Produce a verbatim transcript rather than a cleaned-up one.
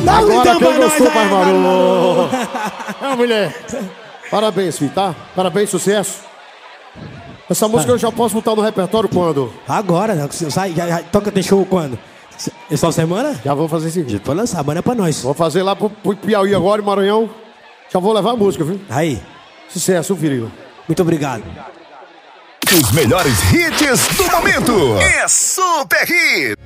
Dá um Agora então quem pra nós gostou aí, faz Maru. barulho. É, mulher. Parabéns, filho, tá? Parabéns, sucesso. Essa música eu já posso botar no repertório quando? Agora, sai, já, já, toca, tem show quando? Essa semana? Já vou fazer esse vídeo. Já vou lançar, banda é pra nós. Vou fazer lá pro, pro Piauí agora, em Maranhão. Já vou levar a música, viu? Aí. Sucesso, filho. Muito obrigado. Os melhores hits do momento. É Super Hit.